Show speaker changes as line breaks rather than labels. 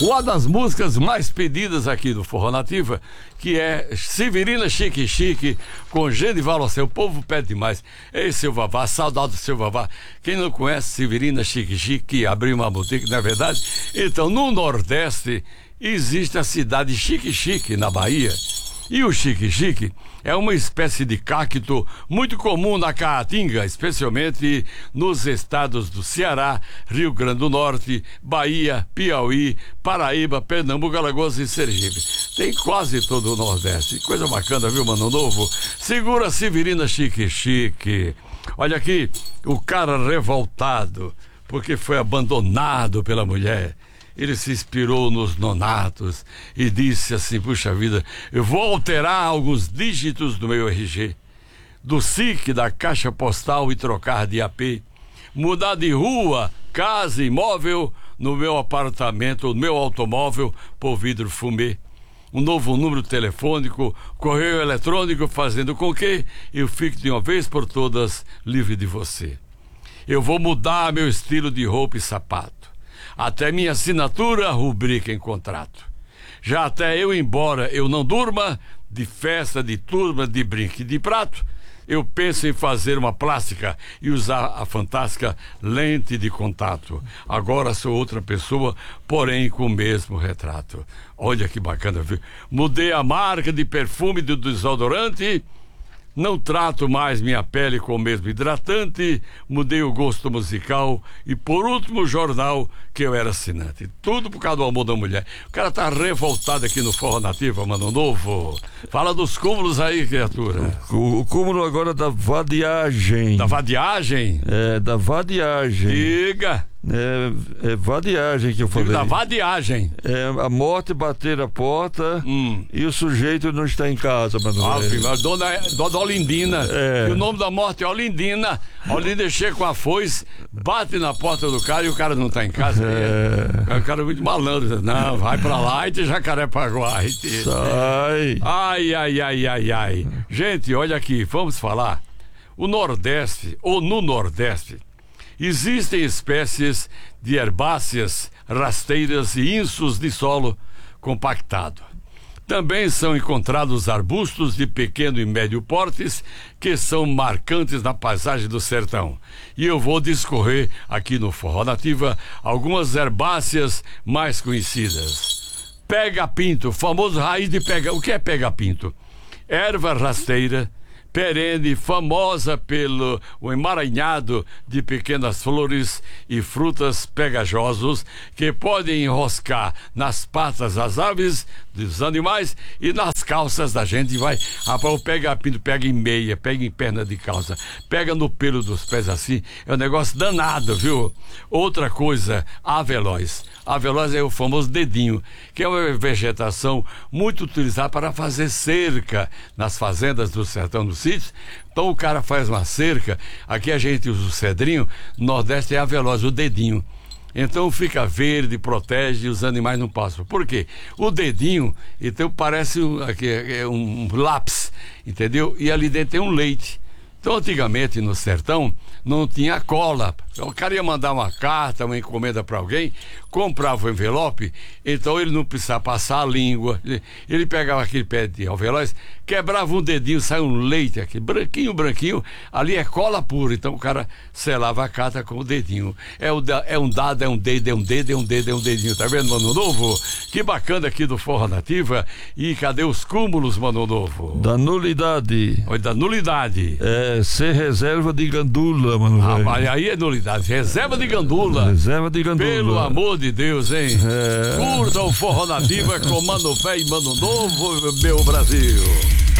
Uma das músicas mais pedidas aqui do Forró Nativa, que é Severina Chique Chique, com Genival Lacerda. O povo pede demais. Ei, seu Vavá, saudade do seu Vavá. Quem não conhece Severina Chique Chique, que abriu uma boutique, não é verdade? Então, no Nordeste, existe a cidade Chique Chique, na Bahia. E o Chique Chique é uma espécie de cacto muito comum na Caatinga, especialmente nos estados do Ceará, Rio Grande do Norte, Bahia, Piauí, Paraíba, Pernambuco, Alagoas e Sergipe. Tem quase todo o Nordeste. Coisa bacana, viu, Mano Novo? Segura a Severina Chique Chique. Olha aqui, o cara revoltado porque foi abandonado pela mulher. Ele se inspirou nos nonatos e disse assim: puxa vida, eu vou alterar alguns dígitos do meu RG, do SIC, da caixa postal, e trocar de AP, mudar de rua, casa, imóvel, no meu apartamento, no meu automóvel, por vidro fumê, um novo número telefônico, correio eletrônico, fazendo com que eu fique de uma vez por todas livre de você. Eu vou mudar meu estilo de roupa e sapato, até minha assinatura rubrica em contrato. Já até eu, embora eu não durma, de festa, de turma, de brinco e de prato, eu penso em fazer uma plástica e usar a fantástica lente de contato. Agora sou outra pessoa, porém com o mesmo retrato. Olha que bacana, viu? Mudei a marca de perfume do desodorante, não trato mais minha pele com o mesmo hidratante, mudei o gosto musical e, por último, o jornal que eu era assinante. Tudo por causa do amor da mulher. O cara tá revoltado aqui no Forró Nativa, Mano Novo. Fala dos cúmulos aí, criatura.
O cúmulo agora da vadiagem.
Da vadiagem?
É, da vadiagem.
Diga.
É vadiagem que eu falei.
Da vadiagem.
É a morte bater a porta e o sujeito não está em casa, Manuel.
Dona Olindina.
É.
E o nome da morte é Olindina. Olindina chega com a foice, bate na porta do cara e o cara não está em casa. O cara é muito malandro. Não, vai pra lá e Jacarepaguá.
Sai.
Ai. Gente, olha aqui, vamos falar. O Nordeste, ou no Nordeste, existem espécies de herbáceas, rasteiras e insos de solo compactado. Também são encontrados arbustos de pequeno e médio portes que são marcantes na paisagem do sertão. E eu vou discorrer aqui no Forró Nativa algumas herbáceas mais conhecidas. Pega-pinto, famoso raiz de pega. O que é pega-pinto? Erva rasteira, perene, famosa pelo emaranhado de pequenas flores e frutas pegajosos que podem enroscar nas patas das aves, dos animais e nas calças da gente. Vai, o pega-pinto pega em meia, pega em perna de calça, pega no pelo dos pés assim, é um negócio danado, viu? Outra coisa, avelóis. Avelóis é o famoso dedinho, que é uma vegetação muito utilizada para fazer cerca nas fazendas do sertão do sítio. Então o cara faz uma cerca, aqui a gente usa o cedrinho, no Nordeste é avelóis, o dedinho. Então fica verde, protege e os animais não passam. Por quê? O dedinho, então parece um lápis, entendeu? E ali dentro tem um leite. Então antigamente no sertão não tinha cola. O cara ia mandar uma carta, uma encomenda para alguém, comprava o envelope, então ele não precisava passar a língua. Ele pegava aquele pé de avelóis, quebrava um dedinho, saiu um leite aqui, branquinho, ali é cola pura. Então o cara selava a carta com o dedinho. É um dado, é um dedinho. Tá vendo, Mano Novo? Que bacana aqui do Forró Nativa. E cadê os cúmulos, Mano Novo?
Da nulidade.
Olha, da nulidade.
É ser reserva de gandula, mano.
Mas aí é nulidade. Reserva de gandula.
Reserva de gandula.
Pelo amor de Deus, hein? Curta o Forró Nativa com Mano Velho e Mano Novo, meu Brasil.